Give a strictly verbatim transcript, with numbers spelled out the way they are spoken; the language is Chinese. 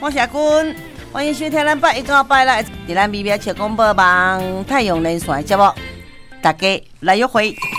我是阿君，欢迎收听咱八一到八六在咱微微笑广播网太阳连线节目，大家来约会。